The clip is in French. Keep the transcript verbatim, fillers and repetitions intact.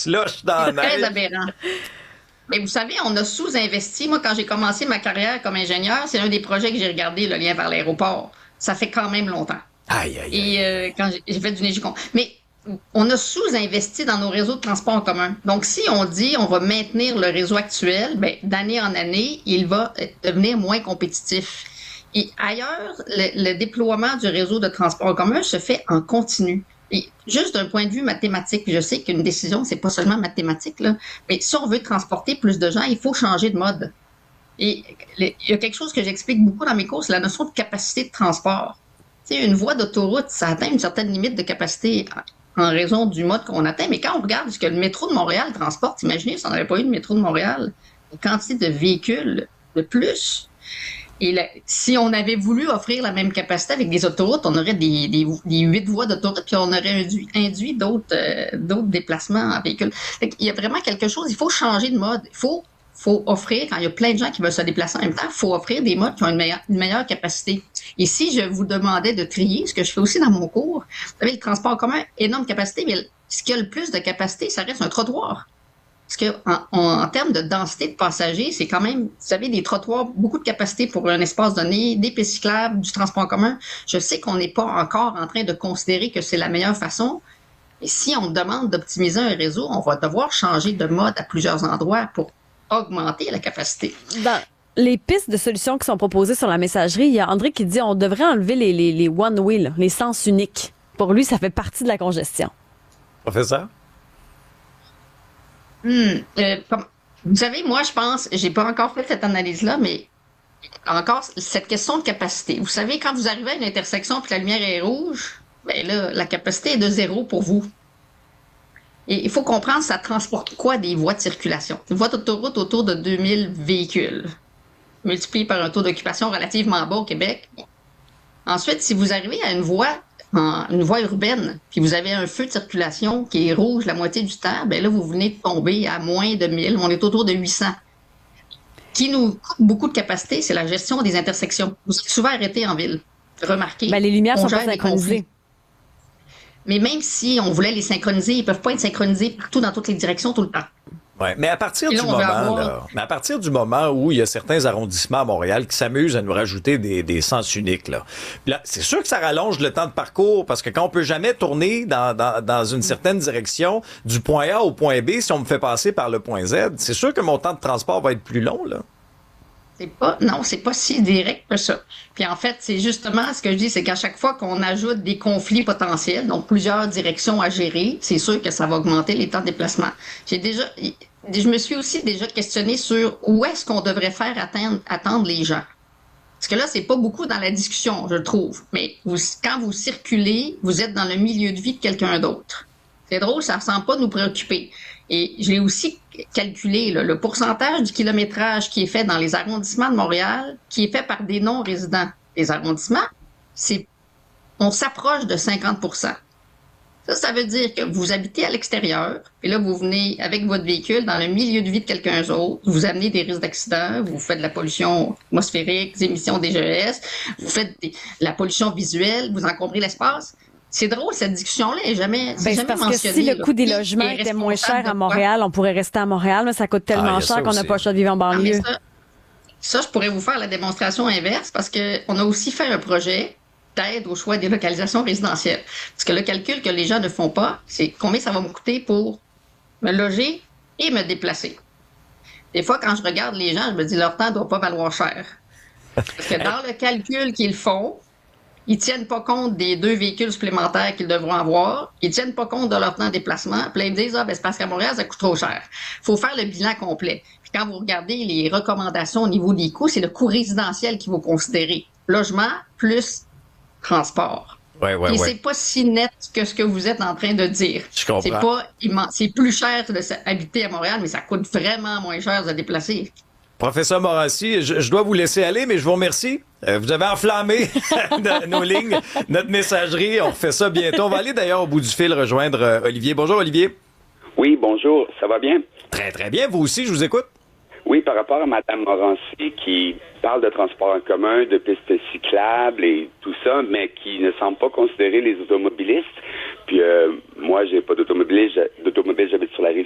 slush dans la neige. C'est très aberrant. Mais vous savez, on a sous-investi. Moi, quand j'ai commencé ma carrière comme ingénieur, c'est un des projets que j'ai regardé, le lien vers l'aéroport. Ça fait quand même longtemps. Aïe, aïe, Et aïe. euh, quand j'ai, j'ai fait du Négicon. Mais on a sous-investi dans nos réseaux de transport en commun. Donc, si on dit on va maintenir le réseau actuel, ben, d'année en année, il va devenir moins compétitif. Et ailleurs, le, le déploiement du réseau de transport en commun se fait en continu. Et juste d'un point de vue mathématique, je sais qu'une décision, c'est pas seulement mathématique, là, mais si on veut transporter plus de gens, il faut changer de mode. Et il y a quelque chose que j'explique beaucoup dans mes cours, c'est la notion de capacité de transport. Tu sais, une voie d'autoroute, ça atteint une certaine limite de capacité en raison du mode qu'on atteint. Mais quand on regarde ce que le métro de Montréal transporte, imaginez si on n'avait pas eu le métro de Montréal, la quantité de véhicules de plus. Et là, si on avait voulu offrir la même capacité avec des autoroutes, on aurait des, des, des huit voies d'autoroute, puis on aurait induit, induit d'autres, euh, d'autres déplacements en véhicule. Fait il y a vraiment quelque chose, il faut changer de mode. Il faut, faut offrir, quand il y a plein de gens qui veulent se déplacer en même temps, il faut offrir des modes qui ont une meilleure, une meilleure capacité. Et si je vous demandais de trier, ce que je fais aussi dans mon cours, vous savez, le transport en commun, énorme capacité, mais ce qui a le plus de capacité, ça reste un trottoir. Parce que en, en, en termes de densité de passagers, c'est quand même, vous savez, des trottoirs, beaucoup de capacité pour un espace donné, des pistes cyclables, du transport en commun. Je sais qu'on n'est pas encore en train de considérer que c'est la meilleure façon, mais si on demande d'optimiser un réseau, on va devoir changer de mode à plusieurs endroits pour augmenter la capacité. Dans les pistes de solutions qui sont proposées sur la messagerie, il y a André qui dit on devrait enlever les, les, les one-way, là, les sens uniques. Pour lui, ça fait partie de la congestion. Professeur? Hmm, euh, comme, vous savez, moi, je pense, j'ai pas encore fait cette analyse-là, mais encore cette question de capacité. Vous savez, quand vous arrivez à une intersection et que la lumière est rouge, ben là, la capacité est de zéro pour vous. Et il faut comprendre, ça transporte quoi des voies de circulation? Une voie d'autoroute autour de deux mille véhicules, multiplié par un taux d'occupation relativement bas au Québec. Ensuite, si vous arrivez à une voie En, une voie urbaine, puis vous avez un feu de circulation qui est rouge la moitié du temps, ben là, vous venez de tomber à moins de mille. On est autour de huit cents. Ce qui nous coûte beaucoup de capacité, c'est la gestion des intersections. Vous êtes souvent arrêtés en ville. Remarquez. Ben, les lumières sont gère pas des synchronisées. conflits. Mais même si on voulait les synchroniser, ils peuvent pas être synchronisés partout dans toutes les directions tout le temps. Ouais, mais à partir Et là, du on moment, veut avoir- là, mais à partir du moment où il y a certains arrondissements à Montréal qui s'amusent à nous rajouter des, des sens uniques, là. Puis là, c'est sûr que ça rallonge le temps de parcours parce que quand on peut jamais tourner dans, dans, dans une certaine direction du point A au point B, si on me fait passer par le point Z, c'est sûr que mon temps de transport va être plus long, là. C'est pas, non, c'est pas si direct que ça. Puis en fait, c'est justement ce que je dis, c'est qu'à chaque fois qu'on ajoute des conflits potentiels, donc plusieurs directions à gérer, c'est sûr que ça va augmenter les temps de déplacement. J'ai déjà, je me suis aussi déjà questionné sur où est-ce qu'on devrait faire attendre, attendre les gens. Parce que là, c'est pas beaucoup dans la discussion, je trouve. Mais vous, quand vous circulez, vous êtes dans le milieu de vie de quelqu'un d'autre. C'est drôle, ça ne semble pas nous préoccuper. Et je l'ai aussi calculé, là, le pourcentage du kilométrage qui est fait dans les arrondissements de Montréal, qui est fait par des non-résidents des arrondissements, c'est, on s'approche de cinquante pour cent. Ça, ça veut dire que vous habitez à l'extérieur, et là, vous venez avec votre véhicule dans le milieu de vie de quelqu'un d'autre, vous amenez des risques d'accident, vous faites de la pollution atmosphérique, des émissions des G E S, vous faites de la pollution visuelle, vous encombrez l'espace. C'est drôle, cette discussion-là est jamais, c'est Ben, c'est jamais parce mentionné. que si le là. coût des Qui logements est était moins responsable cher à de quoi? Montréal, on pourrait rester à Montréal, mais ça coûte Ah, il y tellement a ça cher qu'on n'a aussi. pas le choix de vivre en Ah, mais banlieue. ça, ça, je pourrais vous faire la démonstration inverse parce qu'on a aussi fait un projet d'aide au choix des localisations résidentielles. Parce que le calcul que les gens ne font pas, c'est combien ça va me coûter pour me loger et me déplacer. Des fois, quand je regarde les gens, je me dis leur temps ne doit pas valoir cher. Parce que dans le calcul qu'ils font, ils tiennent pas compte des deux véhicules supplémentaires qu'ils devront avoir. Ils tiennent pas compte de leur temps de déplacement. Puis là, ils me disent, ah, ben, c'est parce qu'à Montréal, ça coûte trop cher. Faut faire le bilan complet. Puis quand vous regardez les recommandations au niveau des coûts, c'est le coût résidentiel qu'il faut considérer. Logement plus transport. Ouais, ouais, Et ouais. c'est pas si net que ce que vous êtes en train de dire. Je comprends. C'est pas immense. C'est plus cher de habiter à Montréal, mais ça coûte vraiment moins cher de se déplacer. Professeur Morassi, je, je dois vous laisser aller, mais je vous remercie. Euh, vous avez enflammé nos lignes, notre messagerie. On refait ça bientôt. On va aller d'ailleurs au bout du fil rejoindre euh, Olivier. Bonjour, Olivier. Oui, bonjour. Ça va bien? Très, très bien. Vous aussi, je vous écoute. Oui, par rapport à Mme Morancy qui parle de transport en commun, de pistes cyclables et tout ça, mais qui ne semble pas considérer les automobilistes. Puis euh, moi, j'ai pas d'automobile, d'automobile, j'habite sur la rive